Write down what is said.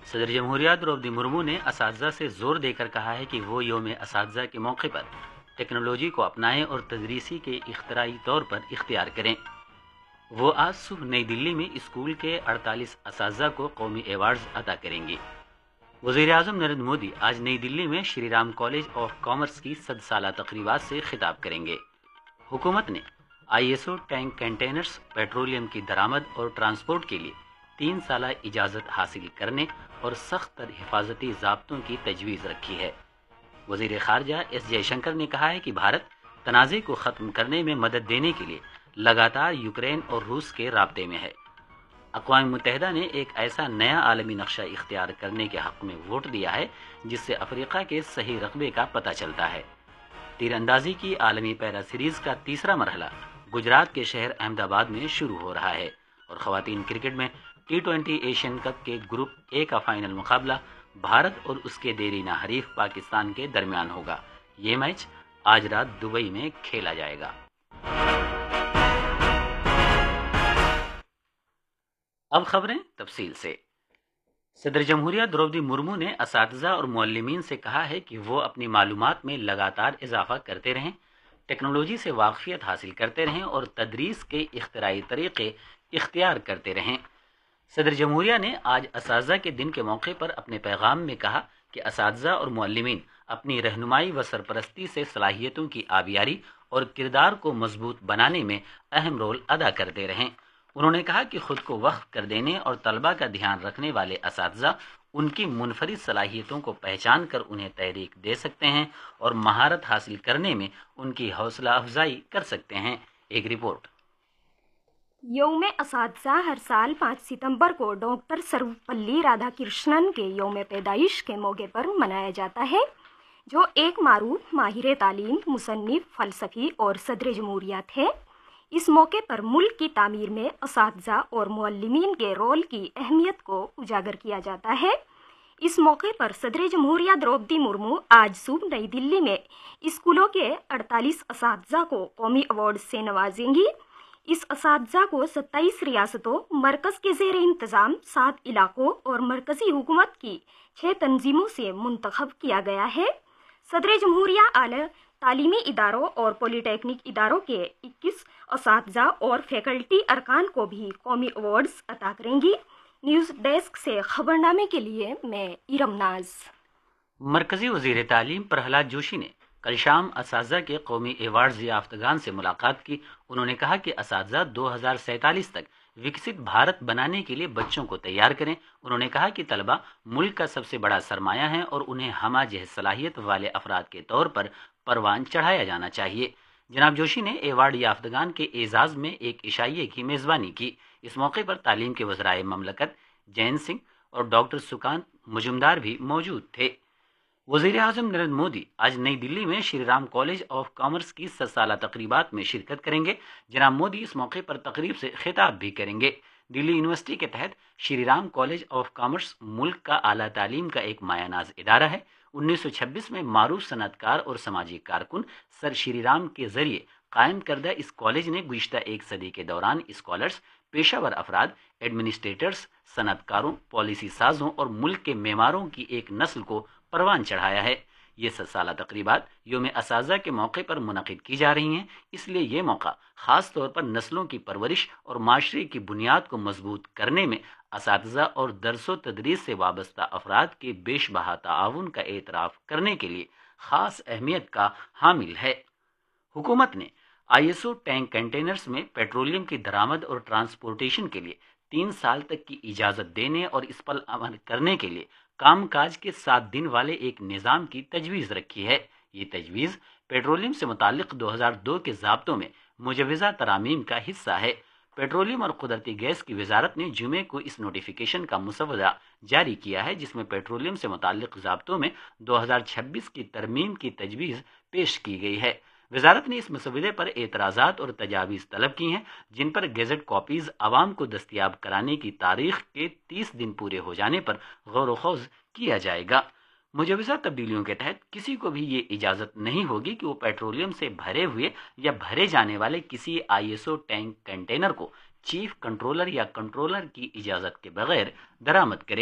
صدر جمہوریہ द्रौपदी मुर्मू ने اساتذہ سے زور دے کر کہا ہے کہ وہ یوم اساتذہ کے موقع پر ٹیکنالوجی کو اپنائیں اور تدریسی کے اختراعی طور پر اختیار کریں۔ وہ آج صبح نئی دلی میں اسکول کے 48 اساتذہ کو قومی ایوارڈز عطا کریں گی۔ وزیر اعظم نریندر مودی آج نئی دلی میں Shri Ram college of commerce کی 100 سالہ تقریبات سے خطاب کریں گے۔ حکومت نے ISO ٹینک کنٹینرز، پیٹرولیم کی درآمد اور ٹرانسپورٹ کے لیے 3 سالہ اجازت حاصل کرنے اور سخت تر حفاظتی ضابطوں کی تجویز رکھی ہے۔ وزیر خارجہ ایس جے شنکر نے کہا ہے کہ بھارت تنازع کو ختم کرنے میں مدد دینے کے لیے لگاتار یوکرین اور روس کے رابطے میں ہے۔ اقوام متحدہ نے ایک ایسا نیا عالمی نقشہ اختیار کرنے کے حق میں ووٹ دیا ہے جس سے افریقہ کے صحیح رقبے کا پتہ چلتا ہے۔ تیر اندازی کی عالمی پیرا سیریز کا تیسرا مرحلہ گجرات کے شہر احمد آباد میں شروع ہو رہا ہے، اور خواتین کرکٹ میں T20 ایشین کپ کے گروپ اے کا فائنل مقابلہ بھارت اور اس کے دیرینہ حریف پاکستان کے درمیان ہوگا۔ یہ میچ آج رات دبئی میں کھیلا جائے گا۔ اب خبریں تفصیل سے۔ صدر جمہوریہ द्रौपदी मुर्मू نے اساتذہ اور معلمین سے کہا ہے کہ وہ اپنی معلومات میں لگاتار اضافہ کرتے رہیں، ٹیکنالوجی سے واقفیت حاصل کرتے رہیں اور تدریس کے اختراعی طریقے اختیار کرتے رہیں۔ صدر جمہوریہ نے آج اساتذہ کے دن کے موقع پر اپنے پیغام میں کہا کہ اساتذہ اور معلمین اپنی رہنمائی و سرپرستی سے صلاحیتوں کی آبیاری اور کردار کو مضبوط بنانے میں اہم رول ادا کرتے رہیں۔ انہوں نے کہا کہ خود کو وقف کر دینے اور طلباء کا دھیان رکھنے والے اساتذہ ان کی منفرد صلاحیتوں کو پہچان کر انہیں تحریک دے سکتے ہیں اور مہارت حاصل کرنے میں ان کی حوصلہ افزائی کر سکتے ہیں۔ ایک رپورٹ۔ یوم اساتذہ ہر سال 5 ستمبر کو ڈاکٹر سروپلی رادھا کرشنن کے یوم پیدائش کے موقع پر منایا جاتا ہے، جو ایک معروف ماہر تعلیم، مصنف، فلسفی اور صدر جمہوریہ تھے۔ اس موقع پر ملک کی تعمیر میں اساتذہ اور معلمین کے رول کی اہمیت کو اجاگر کیا جاتا ہے۔ اس موقع پر صدر جمہوریہ द्रौपदी मुर्मू آج صبح نئی دلی میں اسکولوں کے 48 اساتذہ کو قومی ایوارڈ سے نوازیں گی۔ اس اساتذہ کو 27 ریاستوں، مرکز کے زیر انتظام 7 علاقوں اور مرکزی حکومت کی 6 تنظیموں سے منتخب کیا گیا ہے۔ صدر جمہوریہ اعلیٰ تعلیمی اداروں اور پولی ٹیکنک اداروں کے 21 اساتذہ اور فیکلٹی ارکان کو بھی قومی ایوارڈز عطا کریں گی۔ نیوز ڈیسک سے خبرنامے کے لیے میں ارم ناز۔ مرکزی وزیر تعلیم پرہلاد جوشی نے کل شام اساتذہ کے قومی ایوارڈز یافتگان سے ملاقات کی۔ انہوں نے کہا کہ اساتذہ 2047 تک وکست بھارت بنانے کے لیے بچوں کو تیار کریں۔ انہوں نے کہا کہ طلبہ ملک کا سب سے بڑا سرمایہ ہیں اور انہیں ہمہ جہت صلاحیت والے افراد کے طور پر پروان چڑھایا جانا چاہیے۔ جناب جوشی نے ایوارڈ یافتگان کے اعزاز میں ایک عشائیے کی میزبانی کی۔ اس موقع پر تعلیم کے وزرائے مملکت جین سنگھ اور ڈاکٹر سکانت مجمدار بھی موجود تھے۔ وزیر اعظم نریندر مودی آج نئی دلی میں Shri Ram college of commerce کی 100 سالہ تقریبات میں شرکت کریں گے۔ جناب مودی اس موقع پر تقریب سے خطاب بھی کریں گے۔ دلی یونیورسٹی کے تحت Shri Ram college of commerce ملک کا اعلیٰ تعلیم کا ایک مایہ ناز ادارہ ہے۔ 1926 میں معروف صنعت کار اور سماجی کارکن سر شری رام کے ذریعے قائم کردہ اس کالج نے گزشتہ ایک صدی کے دوران اسکالرز، پیشہ ور افراد، ایڈمنسٹریٹرز، صنعت کاروں، پالیسی سازوں اور ملک کے معماروں کی ایک نسل کو پروان چڑھایا ہے۔ یہ 100 سالہ تقریبات یوم اساتذہ کے موقع پر منعقد کی جا رہی ہیں، اس لیے یہ موقع خاص طور پر نسلوں کی پرورش اور معاشرے کی بنیاد کو مضبوط کرنے میں اساتذہ اور درس و تدریس سے وابستہ افراد کے بیش بہا تعاون کا اعتراف کرنے کے لیے خاص اہمیت کا حامل ہے۔ حکومت نے ISO ٹینک کنٹینرز میں پیٹرولیم کی درآمد اور ٹرانسپورٹیشن کے لیے 3 سال تک کی اجازت دینے اور اس پر عمل کرنے کے لیے کام کاج کے 7 دن والے ایک نظام کی تجویز رکھی ہے۔ یہ تجویز پیٹرولیم سے متعلق 2002 کے ضابطوں میں مجوزہ ترامیم کا حصہ ہے۔ پیٹرولیم اور قدرتی گیس کی وزارت نے جمعے کو اس نوٹیفیکیشن کا مسودہ جاری کیا ہے، جس میں پیٹرولیم سے متعلق ضابطوں میں 2026 کی ترمیم کی تجویز پیش کی گئی ہے۔ وزارت نے اس مسودے پر اعتراضات اور تجاویز طلب کی ہیں، جن پر گیزٹ کاپیز عوام کو دستیاب کرانے کی تاریخ کے 30 دن پورے ہو جانے پر غور و خوض کیا جائے گا۔ مجوزہ تبدیلیوں کے تحت کسی کو بھی یہ اجازت نہیں ہوگی کہ وہ پیٹرولیم سے بھرے ہوئے یا بھرے جانے والے کسی ISO ٹینک کنٹینر کو چیف کنٹرولر یا کنٹرولر کی اجازت کے بغیر درآمد کرے۔